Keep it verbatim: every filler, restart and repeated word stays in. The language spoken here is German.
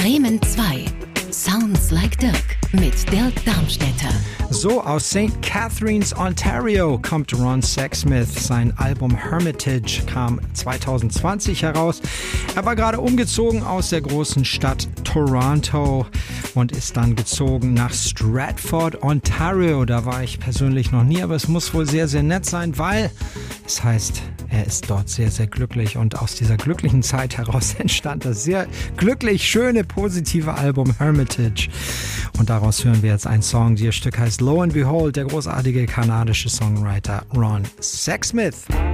Bremen zwei. Sounds like Dirk mit Dirk Darmstädter. So, aus Sankt Catharines, Ontario kommt Ron Sexsmith. Sein Album Hermitage kam zwanzig zwanzig heraus. Er war gerade umgezogen aus der großen Stadt Toronto und ist dann gezogen nach Stratford, Ontario. Da war ich persönlich noch nie, aber es muss wohl sehr, sehr nett sein, weil es heißt, er ist dort sehr, sehr glücklich. Und aus dieser glücklichen Zeit heraus entstand das sehr glücklich, schöne, positive Album Hermitage. Und daraus hören wir jetzt einen Song. Dieses Stück heißt Lo and Behold, der großartige kanadische Songwriter Ron Sexsmith.